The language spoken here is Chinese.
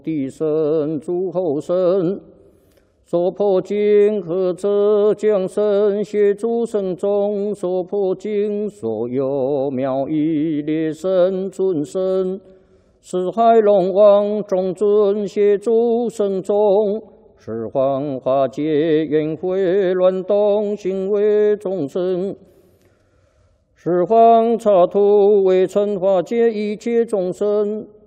地神诸后神，所破经和者将神协诸神中所破经所有妙义列神尊神，是海龙王众尊协诸神中。 十方化界缘会乱动行为众生，十方刹土为成化界一切众生，